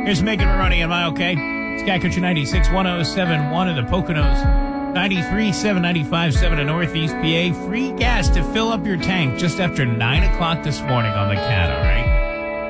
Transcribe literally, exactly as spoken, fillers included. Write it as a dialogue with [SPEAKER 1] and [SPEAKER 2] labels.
[SPEAKER 1] Here's Megan Maroney. Am I okay? Sky Country ninety-six, one oh seven point one in the Poconos. ninety-three, seven ninety-five, seven in Northeast P A. Free gas to fill up your tank just after nine o'clock this morning on the Cat, all right?